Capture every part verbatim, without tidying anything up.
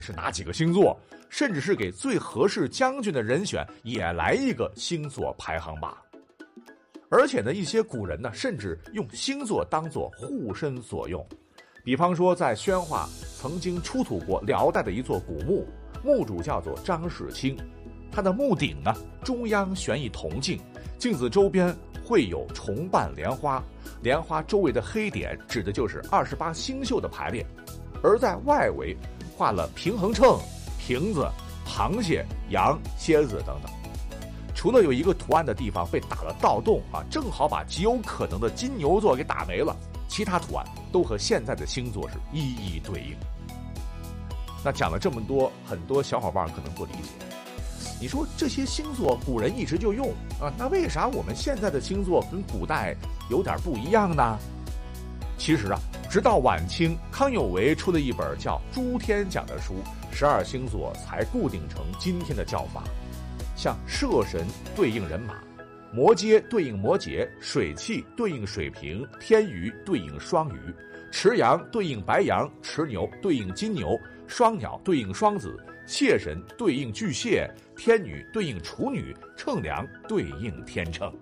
是哪几个星座，甚至是给最合适将军的人选也来一个星座排行榜。而且呢，一些古人呢，甚至用星座当作护身所用。比方说，在宣化曾经出土过辽代的一座古墓，墓主叫做张世清，他的墓顶呢，中央悬一铜镜，镜子周边绘有重瓣莲花，莲花周围的黑点指的就是二十八星宿的排列，而在外围画了平衡秤、瓶子、螃蟹、羊、蝎子等等。除了有一个图案的地方被打了盗洞啊，正好把极有可能的金牛座给打没了，其他图案都和现在的星座是一一对应。那讲了这么多，很多小伙伴可能不理解，你说这些星座古人一直就用啊，那为啥我们现在的星座跟古代有点不一样呢？其实啊，直到晚清康有为出了一本叫《诸天讲》的书，十二星座才固定成今天的叫法。像射神对应人马，摩羯对应摩羯，水气对应水瓶，天鱼对应双鱼，持羊对应白羊，持牛对应金牛，双鸟对应双子，蟹神对应巨蟹，天女对应处女，秤量对应天秤。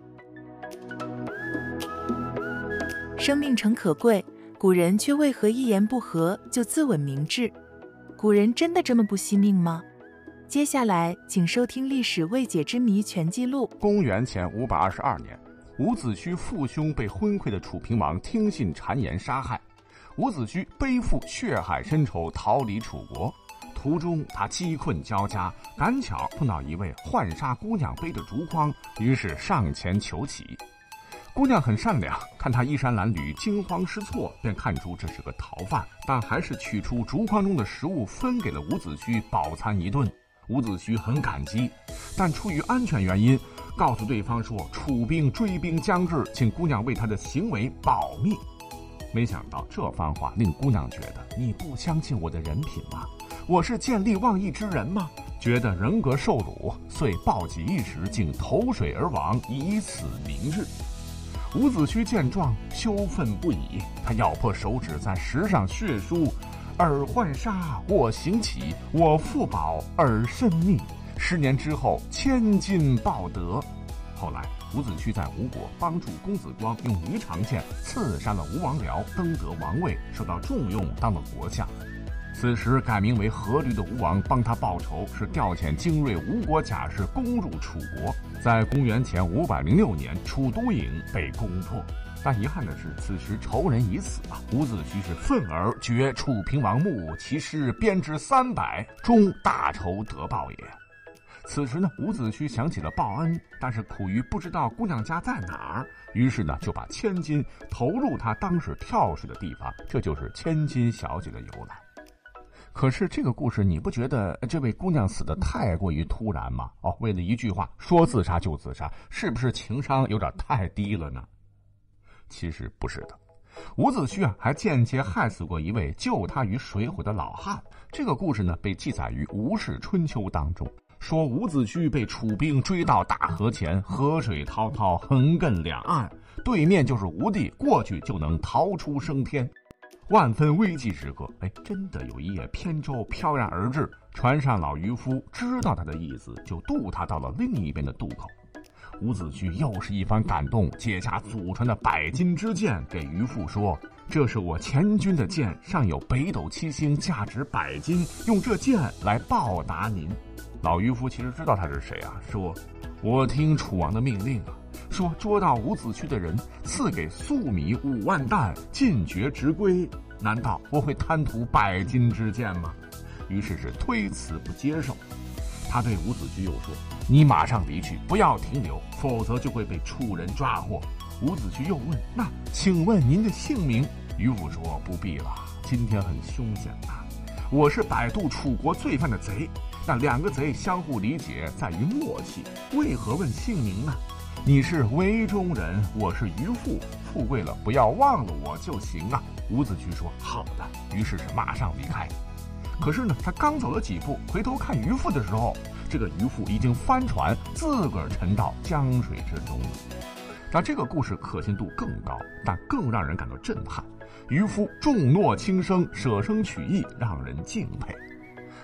生命诚可贵，古人却为何一言不合就自刎明志？古人真的这么不惜命吗？接下来请收听《历史未解之谜全记录》。 公元前五百二十二年，伍子胥父兄被昏聩的楚平王听信谗言杀害，伍子胥背负血海深仇逃离楚国。途中他饥困交加，赶巧碰到一位浣纱姑娘背着竹筐，于是上前求乞。姑娘很善良，看他衣衫褴褛惊慌失措，便看出这是个逃犯，但还是取出竹筐中的食物分给了伍子胥饱餐一顿。伍子胥很感激，但出于安全原因，告诉对方说楚兵追兵将至，请姑娘为他的行为保密。没想到这番话令姑娘觉得，你不相信我的人品吗？我是见利忘义之人吗？觉得人格受辱，遂暴己一时，竟投水而亡，以此明志。伍子胥见状羞愤不已，他咬破手指在石上血书：尔浣纱，我行乞，我复保，尔身命。十年之后，千金报德。后来，伍子胥在吴国帮助公子光用鱼肠剑刺杀了吴王僚，登得王位，受到重用，当了国相。此时改名为阖闾的吴王帮他报仇，是调遣精锐吴国甲士攻入楚国，在公元前五百零六年，楚都郢被攻破。但遗憾的是，此时仇人已死啊！伍子胥是愤而掘楚平王墓，其尸编之三百，终大仇得报也。此时呢，伍子胥想起了报恩，但是苦于不知道姑娘家在哪儿，于是呢就把千金投入她当时跳水的地方，这就是千金小姐的由来。可是这个故事你不觉得这位姑娘死得太过于突然吗？哦，为了一句话说自杀就自杀，是不是情商有点太低了呢？其实不是的，伍子胥啊还间接害死过一位救他于水火的老汉。这个故事呢被记载于《吴氏春秋》当中，说伍子胥被楚兵追到大河前，河水滔滔，横亘两岸，对面就是吴地，过去就能逃出升天。万分危急时刻，哎，真的有一叶扁舟飘然而至，船上老渔夫知道他的意思，就渡他到了另一边的渡口。伍子胥又是一番感动，解下祖传的百金之剑给渔父说：“这是我前军的剑，上有北斗七星，价值百金，用这剑来报答您。”老渔夫其实知道他是谁啊，说：“我听楚王的命令啊，说捉到伍子胥的人赐给粟米五万担，进爵直归。难道我会贪图百金之剑吗？”于是是推辞不接受。他对伍子胥又说：“你马上离去，不要停留，否则就会被楚人抓获。”伍子胥又问：“那请问您的姓名？”渔夫说：“不必了，今天很凶险啊，我是摆渡楚国罪犯的贼，那两个贼相互理解在于默契，为何问姓名呢？你是围中人，我是渔夫，富贵了不要忘了我就行啊。”伍子胥说：“好的。”于是是马上离开。可是呢，他刚走了几步，回头看渔夫的时候，这个渔夫已经翻船，自个儿沉到江水之中了。那这个故事可信度更高，但更让人感到震撼。渔夫重诺轻生，舍生取义，让人敬佩。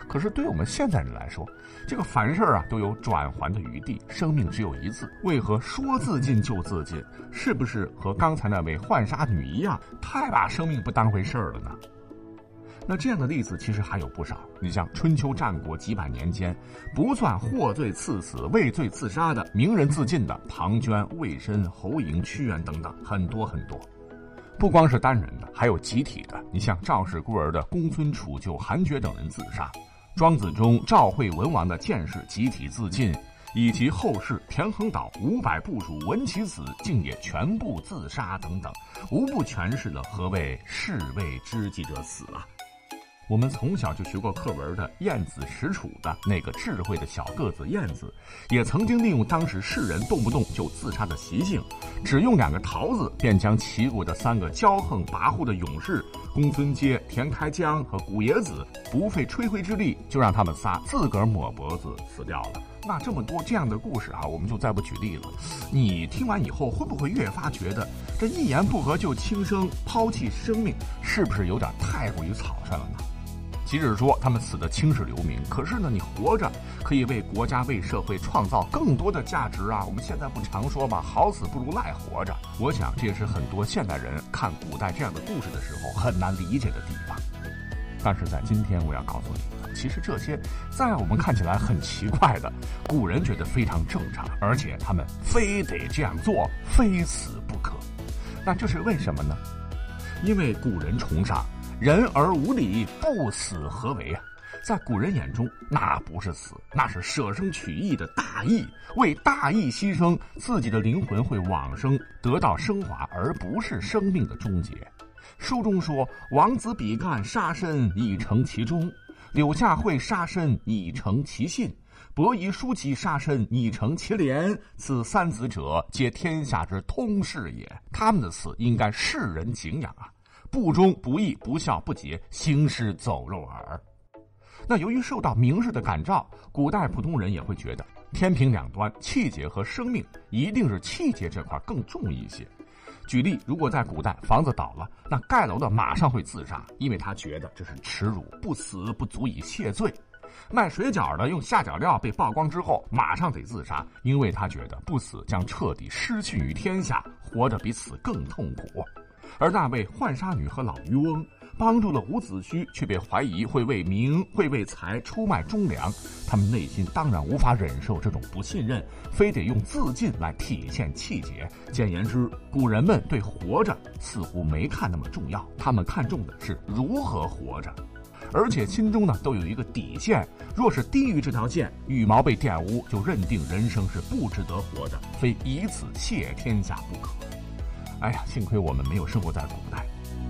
可是对我们现代人来说，这个凡事啊都有转圜的余地，生命只有一次，为何说自尽就自尽？是不是和刚才那位浣纱女一样，太把生命不当回事了呢？那这样的例子其实还有不少，你像春秋战国几百年间，不算获罪赐死、畏罪自杀的名人自尽的庞涓、魏申、侯嬴、屈原等等，很多很多。不光是单人的，还有集体的，你像赵氏孤儿的公孙杵臼、韩厥等人自杀，庄子中赵惠文王的剑士集体自尽，以及后世田横岛五百部属文其子竟也全部自杀等等，无不诠释了何谓士为知己者死啊。我们从小就学过课文的晏子使楚的那个智慧的小个子晏子，也曾经利用当时世人动不动就自杀的习性，只用两个桃子便将齐国的三个骄横跋扈的勇士公孙阶、田开疆和古冶子不费吹灰之力就让他们仨自个儿抹脖子死掉了。那这么多这样的故事啊，我们就再不举例了。你听完以后会不会越发觉得这一言不合就轻生抛弃生命，是不是有点太过于草率了呢？即使说他们死得青史留名，可是呢，你活着可以为国家为社会创造更多的价值啊！我们现在不常说吗？好死不如赖活着。我想这也是很多现代人看古代这样的故事的时候很难理解的地方。但是在今天我要告诉你，其实这些在我们看起来很奇怪的，古人觉得非常正常，而且他们非得这样做，非死不可。那这是为什么呢？因为古人崇尚人而无礼，不死何为啊？在古人眼中，那不是死，那是舍生取义的大义，为大义牺牲，自己的灵魂会往生，得到升华，而不是生命的终结。书中说，王子比干杀身以成其忠，柳下惠杀身以成其信，伯夷叔齐杀身以成其廉，此三子者，皆天下之通事也。他们的死应该世人敬仰啊！不忠不义不孝不节，行尸走肉耳。那由于受到明日的感召，古代普通人也会觉得天平两端，气节和生命一定是气节这块更重一些。举例，如果在古代房子倒了，那盖楼的马上会自杀，因为他觉得这是耻辱，不死不足以谢罪。卖水饺的用下脚料被曝光之后马上得自杀，因为他觉得不死将彻底失去于天下，活着比死更痛苦。而那位浣纱女和老渔翁帮助了伍子胥，却被怀疑会为名会为财出卖忠良，他们内心当然无法忍受这种不信任，非得用自尽来体现气节。简言之，古人们对活着似乎没看那么重要，他们看重的是如何活着，而且心中呢都有一个底线，若是低于这条线，羽毛被玷污，就认定人生是不值得活的，非以此谢天下不可。哎呀，幸亏我们没有生活在古代。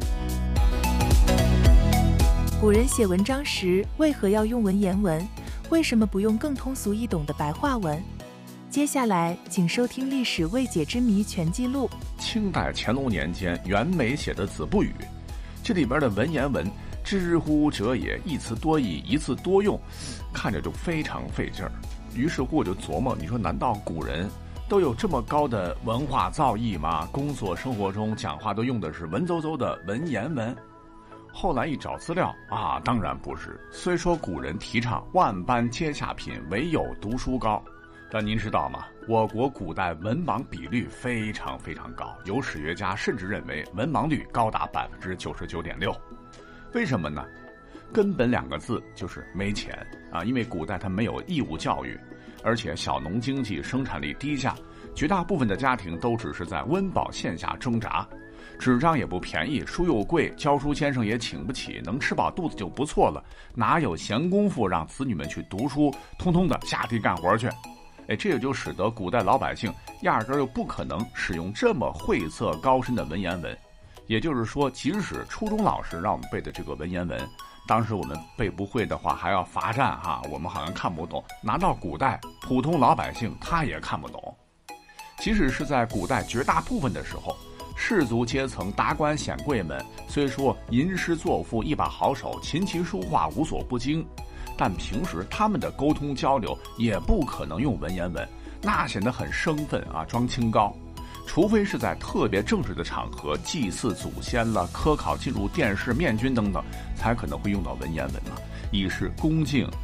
古人写文章时为何要用文言文？为什么不用更通俗易懂的白话文？接下来请收听《历史未解之谜全记录》。 清代乾隆年间，袁枚写的《子不语》，这里边的文言文知乎者也，一词多义，一字多用，看着就非常费劲儿。于是乎我就琢磨，你说难道古人都有这么高的文化造诣吗？工作生活中讲话都用的是文绉绉的文言文？后来一找资料啊，当然不是。虽说古人提倡万般皆下品，唯有读书高，但您知道吗？我国古代文盲比率非常非常高，有史学家甚至认为文盲率高达百分之九十九点六。为什么呢？根本两个字，就是没钱啊！因为古代它没有义务教育，而且小农经济生产力低下，绝大部分的家庭都只是在温饱线下挣扎。纸张也不便宜，书又贵，教书先生也请不起，能吃饱肚子就不错了，哪有闲工夫让子女们去读书，通通的下地干活去。哎，这也就使得古代老百姓压根儿又不可能使用这么晦涩高深的文言文。也就是说，即使初中老师让我们背的这个文言文，当时我们背不会的话还要罚站哈，我们好像看不懂。拿到古代，普通老百姓他也看不懂。即使是在古代绝大部分的时候，士族阶层达官显贵们虽说吟诗作赋一把好手，琴棋书画无所不精，但平时他们的沟通交流也不可能用文言文，那显得很生分啊，装清高。除非是在特别正式的场合，祭祀祖先了，科考进入殿试面君等等，才可能会用到文言文嘛。 以示恭敬